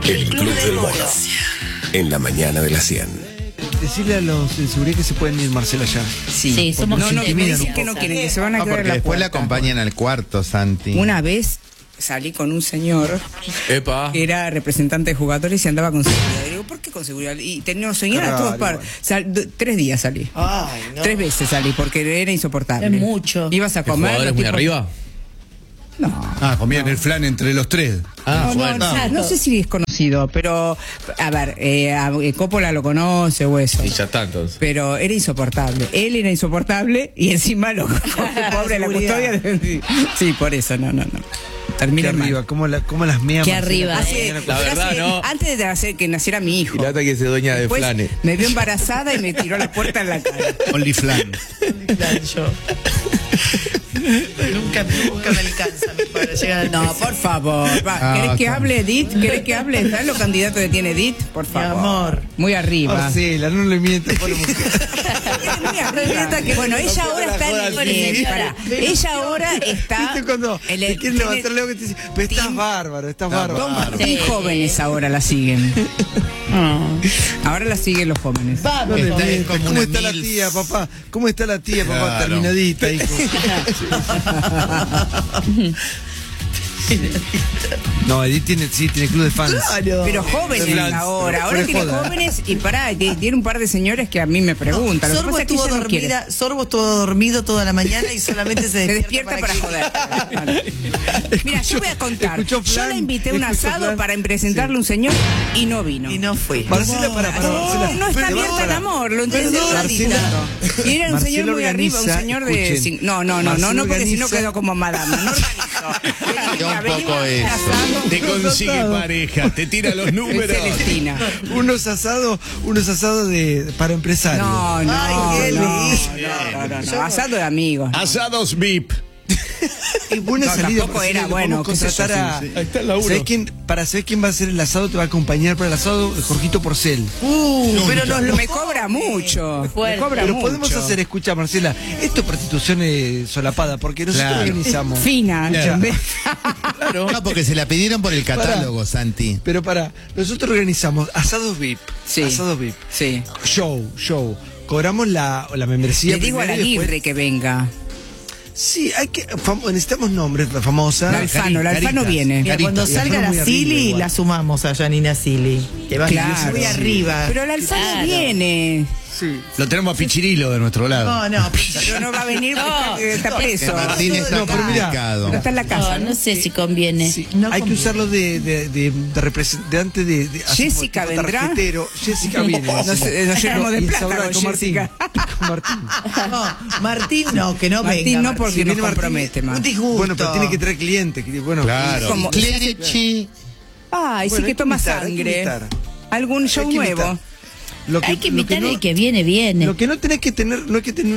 El Club del Mono. En la mañana de las 100. Decirle a los de seguridad que se pueden ir, Marcela, ya. Sí, somos No, gente me muy dicen que no quieren, que se van a quedar porque en la después la puerta. acompañan al cuarto, Santi. Una vez salí con un señor Epa. que era representante de jugadores y andaba con seguridad. Le digo, ¿por qué con seguridad? Y tenía una señora a todas partes. 3 días salí. Ay, no. 3 veces salí porque era insoportable. Es mucho. Ibas a ¿El comer. jugador es los muy tipos- arriba? No. Ah, comían el flan entre los tres. Ah, No, bueno. no sé si es conocido, pero a ver, Coppola lo conoce o eso. Y ya está entonces. Pero era insoportable. Él era insoportable y encima lo pobre la custodia. Sí, por eso, no. Termina Qué arriba, ¿cómo las meamos? Qué arriba, La verdad, ¿no? Antes de hacer que naciera mi hijo. Y la otra que se dueña de Después flanes. me vio embarazada y me tiró la puerta en la cara. Only flan. Yo. nunca me alcanza para llegar al No, por favor. ¿Querés que hable Edith? ¿Querés que hable? ¿Sabes los candidatos que tiene Edith? Por favor. amor. Muy arriba. Marcela, no le mientas por la mujer. Muy arriba. Bueno, ella ahora está en pará. Ella ahora está. ¿Viste cuando en te el- quieren levantar tiene- Leo que te dice, pero estás Team- bárbaro, estás Son bárbaro? muy jóvenes ahora la siguen. Ahora la siguen los jóvenes. No le Esta es mientas. como ¿Cómo una está la Mills. tía, papá? ¿Cómo está la tía, papá? Claro. Terminadita, hijo. No, Edith tiene club de fans. Pero jóvenes Flan. ahora. Ahora Fuera tiene joda. jóvenes y tiene un par de señores que a mí me preguntan. Lo que Sorbo pasa es que estuvo ella no quiere. dormida, Sorbo estuvo dormido toda la mañana y solamente se Se despierta despierta para joder. Mira, yo voy a contar. escuchó Yo flan, la invité a un escuchó asado flan. para presentarle a un señor y no vino. y no fue. Marcela, para, Marcela. No está Pero, abierta al para. amor, lo entiendo. Marcela. Y era un Marcela señor muy arriba, un organiza, señor de. escuchen. No, Marcela porque si no organiza- quedó como madama. No organizó. Un poco eso. Te consigue pareja, te tira los Es números. Celestina. Unos asados para empresarios. No. Ay, qué No. Asado de amigos. Asados VIP. Y buena No, salida. tampoco Marcela, era le bueno, podemos qué sé yo, contratar sí. Ahí está el laburo. ¿Sabés quién, para saber quién va a hacer el asado, te va a acompañar para el asado? Jorgito Porcel. Pero me cobra mucho. Fuerte. Me cobra Pero mucho. podemos hacer, escucha, Marcela, esto es prostitución solapada, porque nosotros Claro. organizamos. Fina. Claro. ¿Ves? No, porque se la pidieron por el catálogo, Santi. Pero nosotros organizamos asados VIP. Sí. Asados VIP. Sí. Show. Cobramos la membresía. Le digo a la primero y después- Aguirre que venga. Sí, necesitamos nombres, la famosa. La Alfano viene. Mira, cuando Caritas. salga Muy la arriba Silly, igual. la sumamos a Janina Silly. Que va Claro. muy arriba. Pero la Alfano Claro. viene. Sí. Lo tenemos a Pichirilo de nuestro lado. No, Pero no va a venir porque está Que preso. Martín está No, pero mira, complicado. Pero está en la casa. No sé si conviene. Sí, No hay que conviene. usarlo de representante de así Jessica como tipo vendrá. tarjetero. Jessica viene. Nos llenamos de Y plata Saura con con Martín. Jessica. Con Martín. No, Martín no, que no Martín venga. no, porque Si nos viene Martín, compromete más. Un disgusto. Bueno, pero tiene que traer clientes. Bueno, Claro. Como- Clerici. Ay, Bueno, sí hay que toma invitar, hay que sangre. invitar. Algún show Hay que nuevo. invitar. Lo Hay que lo invitar no- el que viene. Lo que no tenés que tener, no hay que tener.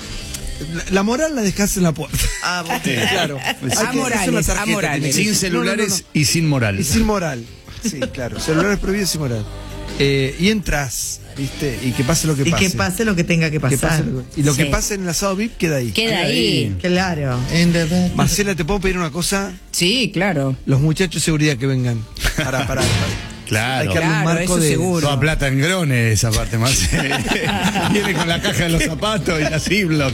La moral la dejás en la puerta. Ah, vos Claro. Amorales, amorales. Sin celulares y sin moral. Y sin moral. Sí, claro. Celulares prohibidos sin moral. Y entras, ¿viste? Y que pase lo que Y pase. que pase lo que tenga que Que pasar. pase y lo que Sí. pase en el asado VIP queda ahí. Queda ahí. Claro. Marcela, ¿te puedo pedir una cosa? Sí, claro. Los muchachos de seguridad que vengan. Para. Claro. Hay que darle un Claro, marco eso de. seguro. Toda plata en grones esa parte más. Viene con la caja de los zapatos y la Ziploc.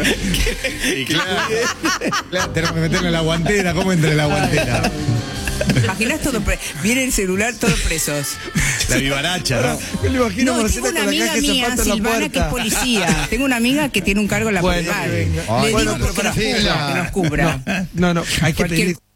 Y claro, tenemos que meterle la guantera. ¿Cómo entra en la guantera? Imaginás todo viene el celular todos presos. La vivaracha, ¿no? Me lo imagino a No, Marcela tengo una con la amiga caja de mía, zapatos en la Silvana, que es puerta. policía. Tengo una amiga que tiene un cargo en la Bueno, policía. que venga. Le Ay, digo bueno, porque pero nos cubra, para- que nos cubra. No, hay que Cualquier pedir.